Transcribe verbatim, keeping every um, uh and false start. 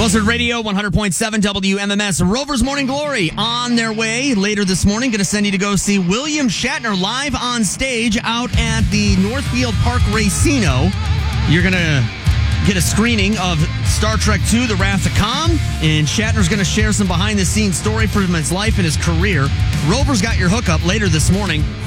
Buzzard Radio, one hundred point seven W M M S. Rovers Morning Glory on their way later this morning. Going to send you to go see William Shatner live on stage out at the Northfield Park Racino. You're going to get a screening of Star Trek two, The Wrath of Khan, and Shatner's going to share some behind-the-scenes story from his life and his career. Rovers got your hookup later this morning.